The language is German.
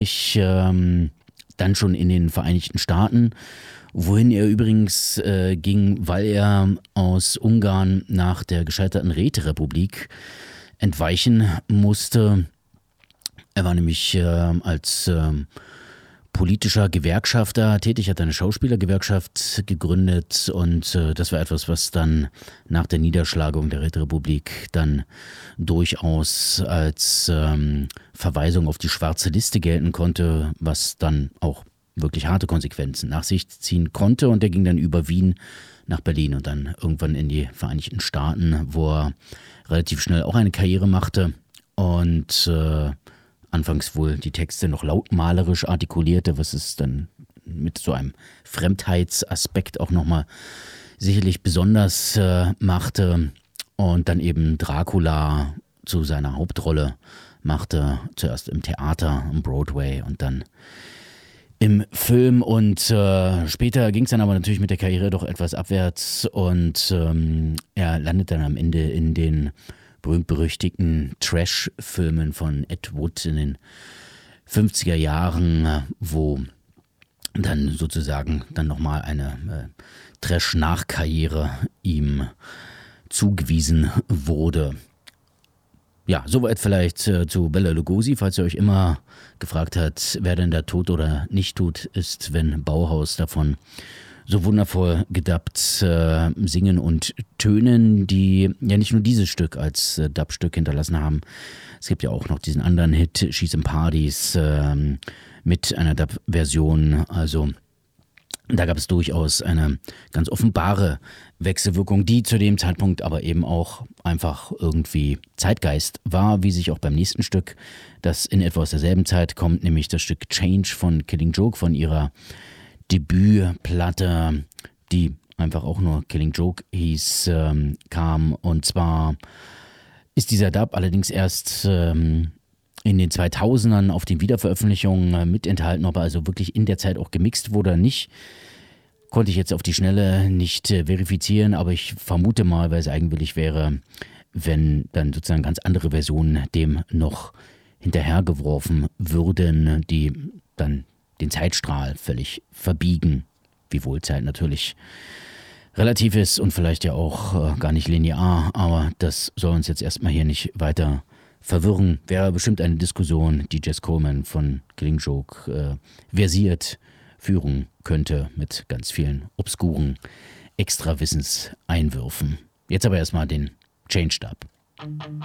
dann schon in den Vereinigten Staaten, wohin er übrigens ging, weil er aus Ungarn nach der gescheiterten Räterepublik entweichen musste. Er war nämlich als politischer Gewerkschafter tätig, hat eine Schauspielergewerkschaft gegründet und das war etwas, was dann nach der Niederschlagung der Räterepublik dann durchaus als Verweisung auf die schwarze Liste gelten konnte, was dann auch wirklich harte Konsequenzen nach sich ziehen konnte, und er ging dann über Wien nach Berlin und dann irgendwann in die Vereinigten Staaten, wo er relativ schnell auch eine Karriere machte und anfangs wohl die Texte noch lautmalerisch artikulierte, was es dann mit so einem Fremdheitsaspekt auch nochmal sicherlich besonders machte, und dann eben Dracula zu seiner Hauptrolle machte, zuerst im Theater, am Broadway und dann im Film, und später ging es dann aber natürlich mit der Karriere doch etwas abwärts und er landet dann am Ende in den berühmt-berüchtigten Trash-Filmen von Ed Wood in den 50er Jahren, wo dann sozusagen dann nochmal eine Trash-Nachkarriere ihm zugewiesen wurde. Ja, soweit vielleicht zu Bela Lugosi, falls ihr euch immer gefragt habt, wer denn da tot oder nicht tot ist, wenn Bauhaus davon so wundervoll gedubbt singen und tönen, die ja nicht nur dieses Stück als Dubstück hinterlassen haben. Es gibt ja auch noch diesen anderen Hit, She's in Parties, mit einer Dub-Version. Also da gab es durchaus eine ganz offenbare Wechselwirkung, die zu dem Zeitpunkt aber eben auch einfach irgendwie Zeitgeist war, wie sich auch beim nächsten Stück, das in etwa aus derselben Zeit kommt, nämlich das Stück Change von Killing Joke, von ihrer Debütplatte, die einfach auch nur Killing Joke hieß, kam. Und zwar ist dieser Dub allerdings erst in den 2000ern auf den Wiederveröffentlichungen mit enthalten, ob er also wirklich in der Zeit auch gemixt wurde oder nicht, konnte ich jetzt auf die Schnelle nicht verifizieren, aber ich vermute mal, weil es eigenwillig wäre, wenn dann sozusagen ganz andere Versionen dem noch hinterhergeworfen würden, die dann den Zeitstrahl völlig verbiegen, wiewohl Zeit natürlich relativ ist und vielleicht ja auch gar nicht linear, aber das soll uns jetzt erstmal hier nicht weiter verwirren. Wäre bestimmt eine Diskussion, die Jess Coleman von Killing Joke versiert führen könnte mit ganz vielen obskuren Extrawissenseinwürfen. Jetzt aber erstmal den Change Dub.